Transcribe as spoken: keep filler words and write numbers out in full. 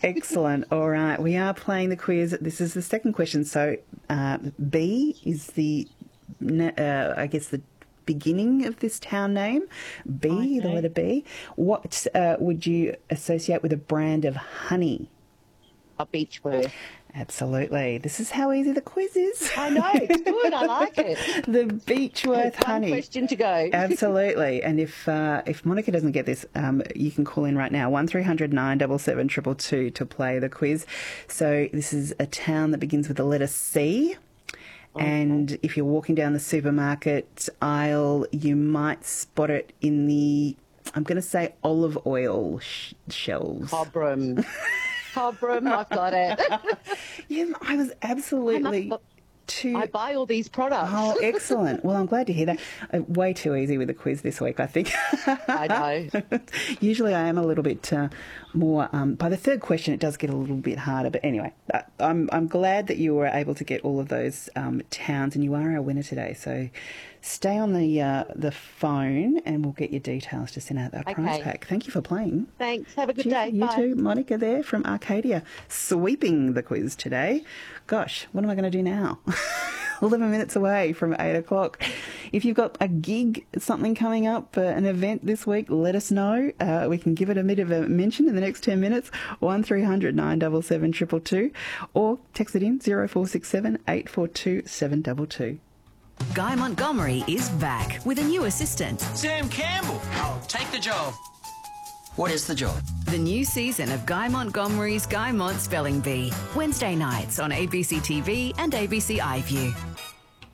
Excellent. All right. We are playing the quiz. This is the second question. So uh, B is the, uh, I guess, the beginning of this town name. B, okay. The letter B. What uh, would you associate with a brand of honey? A Beechworth. Absolutely. This is how easy the quiz is. I know. It's good. I like it. The Beechworth honey. One question to go. Absolutely. And if uh, if Monica doesn't get this, um, you can call in right now, one three hundred nine seven seven two two two to play the quiz. So this is a town that begins with the letter C. Okay. And if you're walking down the supermarket aisle, you might spot it in the, I'm going to say, olive oil sh- shelves. Cobram. Cobram, I've got it. Yeah, I was absolutely I too... I buy all these products. Oh, excellent. Well, I'm glad to hear that. Uh, way too easy with the quiz this week, I think. I know. Usually I am a little bit uh, more... Um, by the third question, it does get a little bit harder. But anyway, uh, I'm I'm glad that you were able to get all of those um, towns, and you are our winner today. So stay on the uh, the phone and we'll get your details to send out that okay. prize pack. Thank you for playing. Thanks. Have a good Cheers. day. You Bye. too. Monica there from Arcadia, sweeping the quiz today. Gosh, what am I going to do now? eleven minutes away from eight o'clock. If you've got a gig, something coming up, uh, an event this week, let us know. Uh, we can give it a bit of a mention in the next ten minutes. one three hundred nine seven seven two two two or text it in zero four six seven eight four two seven two two. Guy Montgomery is back with a new assistant. Sam Campbell. I'll take the job. What is the job? The new season of Guy Montgomery's Guy Mont Spelling Bee. Wednesday nights on A B C T V and A B C iView.